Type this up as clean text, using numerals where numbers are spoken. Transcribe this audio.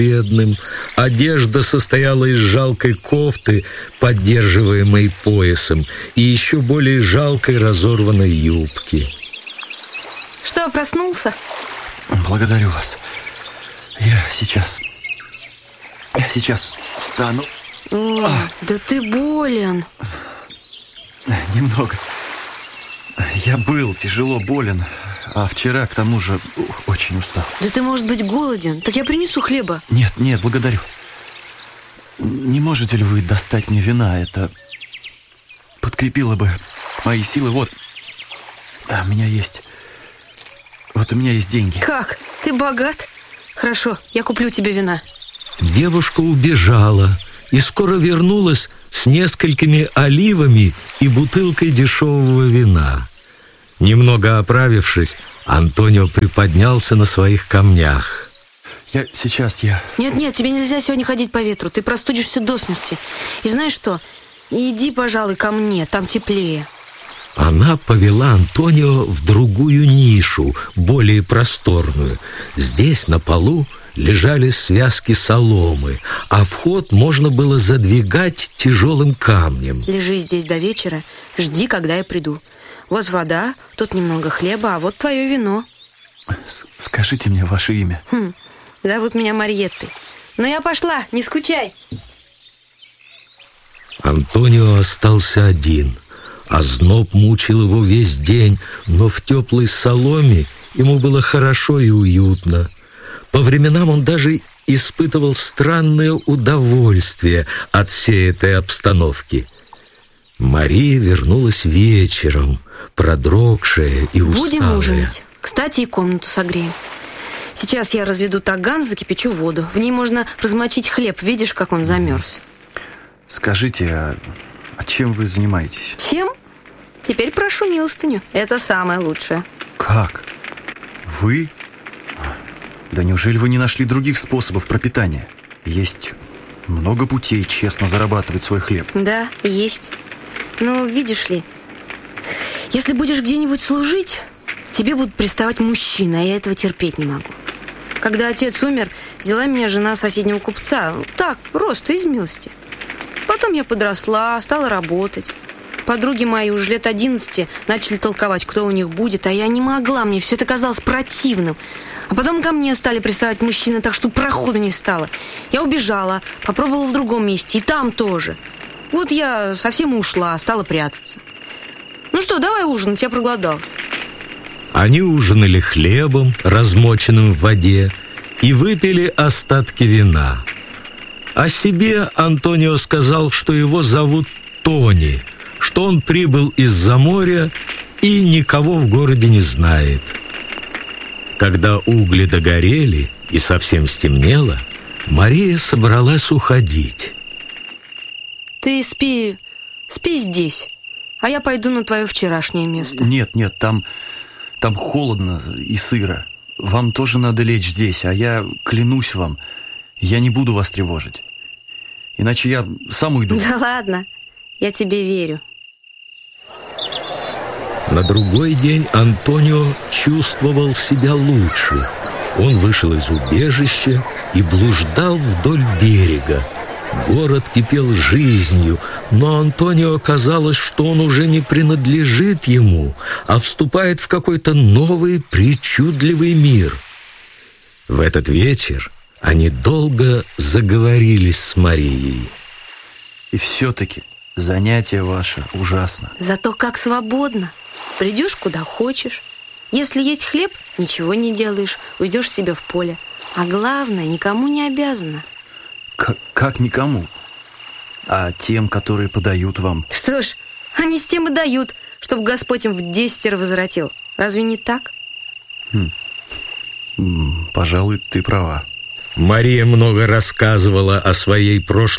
бедным. Одежда состояла из жалкой кофты, поддерживаемой поясом, и еще более жалкой разорванной юбки. Что, проснулся? Благодарю вас. Я сейчас встану. Да ты болен. Немного. Я был тяжело болен, а вчера, к тому же, очень устал. Да ты, может быть, голоден? Так я принесу хлеба. Нет, благодарю. Не можете ли вы достать мне вина? Это подкрепило бы мои силы. Вот, у меня есть деньги. Как? Ты богат? Хорошо, я куплю тебе вина. Девушка убежала и скоро вернулась с несколькими оливами и бутылкой дешевого вина. Немного оправившись, Антонио приподнялся на своих камнях. Нет, тебе нельзя сегодня ходить по ветру. Ты простудишься до смерти. И знаешь что? Иди, пожалуй, ко мне, там теплее. Она повела Антонио в другую нишу, более просторную. Здесь на полу лежали связки соломы, а вход можно было задвигать тяжелым камнем. Лежи здесь до вечера, жди, когда я приду. Вот вода, тут немного хлеба, а вот твое вино. Скажите мне ваше имя. Зовут меня Марьеттой. Но я пошла, не скучай. Антонио остался один. Озноб мучил его весь день, но в теплой соломе ему было хорошо и уютно. По временам он даже испытывал странное удовольствие от всей этой обстановки. Мария вернулась вечером, продрогшая и усталая. Будем ужинать. Кстати, и комнату согреем. Сейчас я разведу таган, закипячу воду. В ней можно размочить хлеб. Видишь, как он замерз. Скажите, а чем вы занимаетесь? Чем? Теперь прошу милостыню. Это самое лучшее. Как? Вы? Да неужели вы не нашли других способов пропитания? Есть много путей честно зарабатывать свой хлеб. Да, есть. Но видишь ли, если будешь где-нибудь служить, тебе будут приставать мужчины, а я этого терпеть не могу. Когда отец умер, взяла меня жена соседнего купца. Так, просто из милости. Потом я подросла, стала работать. Подруги мои уже лет 11 начали толковать, кто у них будет, а я не могла, мне все это казалось противным. А потом ко мне стали приставать мужчины, так что проходу не стало. Я убежала, попробовала в другом месте, и там тоже. Вот я совсем ушла, стала прятаться. Ну что, давай ужинать, я проголодался. Они ужинали хлебом, размоченным в воде, и выпили остатки вина. О себе Антонио сказал, что его зовут Тони, что он прибыл из-за моря и никого в городе не знает. Когда угли догорели и совсем стемнело, Мария собралась уходить. Ты спи здесь, а я пойду на твое вчерашнее место. Нет, там холодно и сыро. Вам тоже надо лечь здесь, а я клянусь вам, я не буду вас тревожить. Иначе я сам уйду. Да ладно, я тебе верю. На другой день Антонио чувствовал себя лучше. Он вышел из убежища и блуждал вдоль берега. Город кипел жизнью, но Антонио казалось, что он уже не принадлежит ему, а вступает в какой-то новый причудливый мир. В этот вечер они долго заговорились с Марией. И все-таки занятие ваше ужасно. Зато как свободно. Придешь куда хочешь. Если есть хлеб, ничего не делаешь, уйдешь себе в поле. А главное, никому не обязана. Как никому? А тем, которые подают вам? Что ж, они с тем и дают, чтобы Господь им в 10 возвратил. Разве не так? Пожалуй, ты права. Мария много рассказывала о своей прошлой